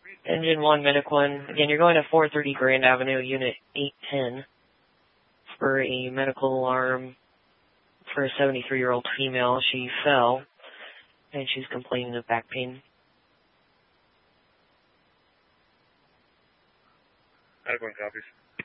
Engine 1, Medic 1. Again, you're going to 430 Grand Avenue, Unit 810, for a medical alarm for a 73-year-old female. She fell, and she's complaining of back pain. Medic 1 copies.